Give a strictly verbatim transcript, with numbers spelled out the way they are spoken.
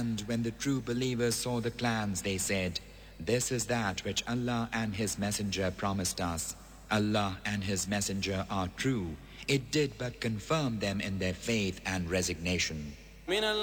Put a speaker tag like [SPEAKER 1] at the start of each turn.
[SPEAKER 1] And when the true believers saw the clans, they said, "This is that which Allah and His Messenger promised us. Allah and His Messenger are true. It did but confirm them in their faith and resignation."